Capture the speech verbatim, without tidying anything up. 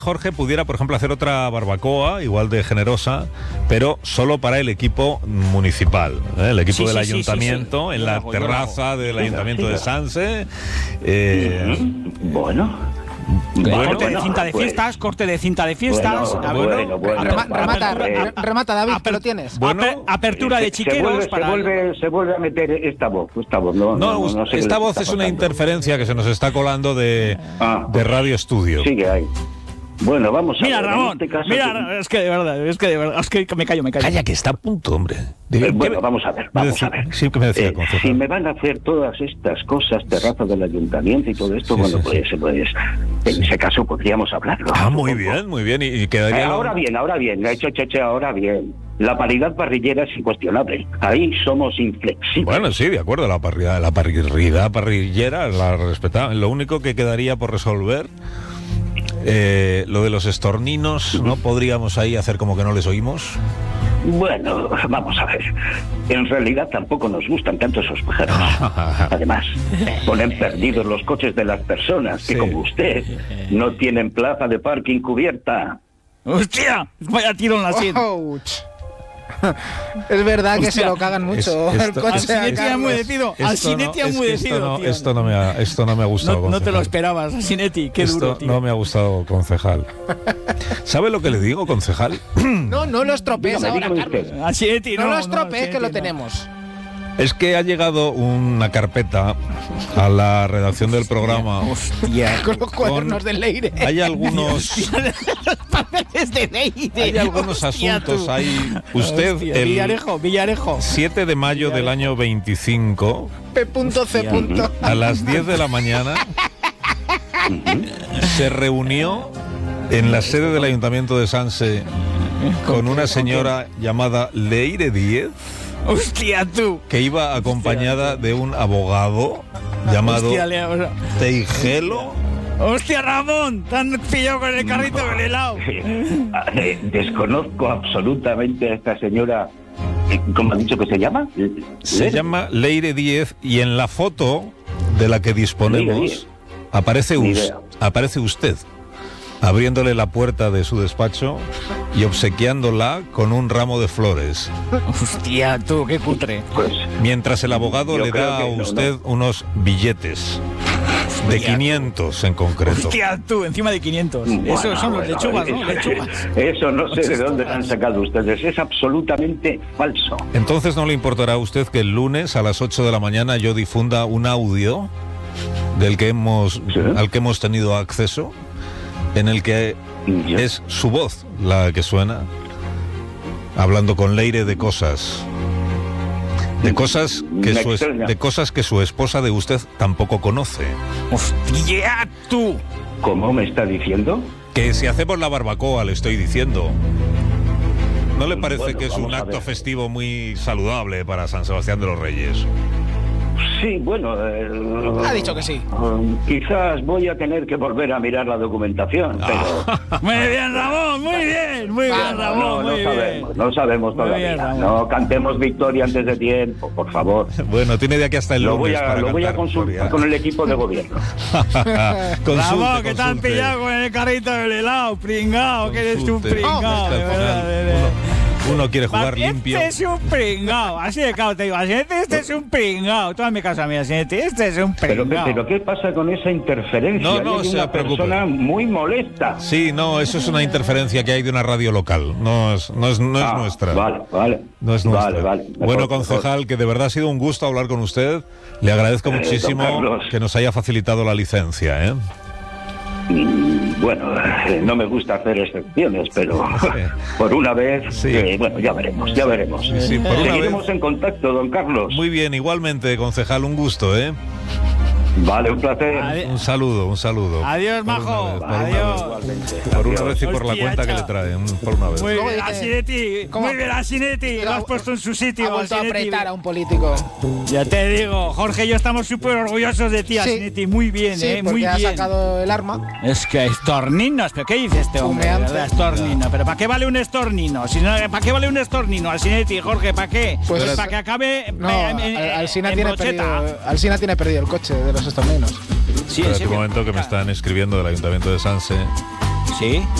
Jorge pudiera, por ejemplo, hacer otra barbacoa, igual de generosa, pero solo para el equipo municipal, ¿eh? El equipo sí, del sí, ayuntamiento, sí, sí, sí. en la hago, terraza del ayuntamiento de Sanse. Eh, bueno... Bueno, corte de cinta de fiestas, pues, corte de cinta de fiestas. Bueno, bueno, bueno, Rema, remata, eh, remata, David, aper, que lo tienes. Bueno, aper, apertura de chiqueros. Se vuelve, para... se, vuelve, se vuelve a meter esta voz. Esta voz no, no, no, no sé esta voz es una interferencia que se nos está colando de, ah, de Radio Estudio. Sigue ahí. Bueno, vamos a mira, ver. Ramón, en este caso, mira, que... es que de verdad, es que de verdad, es que me callo, me callo. Calla, que está a punto, hombre. Eh, bueno, me... vamos a ver, vamos decía, a ver. Sí, que me decía, eh, si me van a hacer todas estas cosas, terraza del ayuntamiento y todo esto, sí, bueno, sí, pues, sí. pues, en ese caso podríamos hablarlo. Ah, muy bien, muy bien, y, y quedaría... Eh, ahora bien, ahora bien, hecho, hecho, hecho, ahora bien. La paridad parrillera es incuestionable. Ahí somos inflexibles. Bueno, sí, de acuerdo, la parrilla, la parrilla parrillera la respetamos. Lo único que quedaría por resolver... Eh, lo de los estorninos, ¿no podríamos ahí hacer como que no les oímos? Bueno, vamos a ver. En realidad tampoco nos gustan tanto esos pájaros. Además, ponen perdidos los coches de las personas que, sí, como usted, no tienen plaza de parking cubierta. ¡Hostia! Vaya tiro en la sien. Es verdad que Hostia. se lo cagan mucho. Es, esto, el coche al Sinetti ha enmudecido. Al Sinetti ha enmudecido, esto, no, tío. Esto no me ha, esto no me ha gustado. No, no te lo esperabas, a Sinetti. Qué esto duro, tío. No me ha gustado, concejal. ¿Sabe lo que le digo, concejal? No, no lo estropees ahora, Carlos. A Sinetti, no, no lo estropees, no, que lo no. tenemos. Es que ha llegado una carpeta a la redacción del programa. Hostia, con los cuadernos con, del Leire. Hay algunos papeles de Leire. Hay algunos Hostia, asuntos tú. Ahí. Usted Hostia, el Villarejo, Villarejo. siete de mayo Villarejo. Del año veinticinco P C. A las diez de la mañana se reunió en la sede del Ayuntamiento de Sanse con una señora llamada Leire Díez. ¡Hostia, tú! Que iba acompañada Hostia, de un abogado llamado Hostia, Leo. Teigelo. ¡Hostia, Ramón! ¡Te han pillado con el carrito no. del helado! Eh, desconozco absolutamente a esta señora. ¿Cómo ha dicho que se llama? Se ¿Leire? llama Leire Díez y en la foto de la que disponemos aparece, us, aparece usted abriéndole la puerta de su despacho y obsequiándola con un ramo de flores. Hostia, tú, qué cutre. Pues, mientras el abogado le da a usted no, no. unos billetes de quinientos en concreto. Hostia, tú, encima de quinientos. Bueno, Esos son los bueno, lechugas, eso, ¿no? Lechugas. Eso no sé de dónde han sacado ustedes. Es absolutamente falso. Entonces, ¿no le importará a usted que el lunes a las ocho de la mañana yo difunda un audio del que hemos, ¿sí? al que hemos tenido acceso? En el que es su voz la que suena, hablando con Leire de cosas, de cosas que su, es, de cosas que su esposa de usted tampoco conoce. ¡Hostia, tú! ¿Cómo me está diciendo? Que si hacemos la barbacoa, le estoy diciendo. ¿No le parece bueno, que es un acto festivo muy saludable para San Sebastián de los Reyes? Sí, bueno... Eh, ha dicho que sí. Um, quizás voy a tener que volver a mirar la documentación, pero... Muy bien, Ramón, muy bien, muy bien, ah, Ramón, no, no, muy no bien. Sabemos, no sabemos todavía. Bien, no cantemos victoria antes de tiempo, por favor. Bueno, tiene de aquí hasta el lo lunes voy a, para Lo voy a consultar victoria. Con el equipo de gobierno. consulte, Ramón, que te han pillado con el carrito del helado, pringao, que eres un pringao, de verdad, de verdad. Uno quiere jugar este limpio. Este es un pringao, así de claro te digo, este, este es un pringao. Tú hazme caso a mí, este, este es un pringao. Pero, pero ¿qué pasa con esa interferencia? No, no, hay se una preocupe. persona muy molesta. Sí, no, eso es una interferencia que hay de una radio local. No es, no es, no es ah, nuestra. Vale, vale. No es nuestra. Vale, vale. Mejor, bueno, concejal, mejor. Que de verdad ha sido un gusto hablar con usted. Le agradezco eh, muchísimo que nos haya facilitado la licencia, ¿eh? Bueno, eh, no me gusta hacer excepciones, pero sí. por una vez, sí. eh, bueno, ya veremos, ya veremos. Sí, sí, por Seguiremos vez... en contacto, don Carlos. Muy bien, igualmente, concejal, un gusto, ¿eh? Vale, un placer. Adi- un saludo, un saludo. Adiós, majo. Vez, Adiós. Por Adiós. una vez y por Hostia, la cuenta chao. Que le traen. Por una vez. Muy bien, Asinetti. Muy bien, Asinetti. Lo has puesto en su sitio. Ha vuelto a apretar a un político. Ya te digo, Jorge y yo estamos súper orgullosos de ti, sí. Asinetti. Muy bien, sí, eh. Muy bien. ha sacado el arma. Es que estorninos. ¿Pero qué dice este hombre? ¿Verdad? Estornino. ¿Pero para qué vale un estornino? Si no, ¿para qué vale un estornino, Asinetti, Jorge? ¿Para qué? Pues para que acabe. No, en, en, Alsina en tiene perdido, Alsina tiene perdido el coche de los estorninos. Sí, en un momento que me están escribiendo del Ayuntamiento de Sanse. Sí.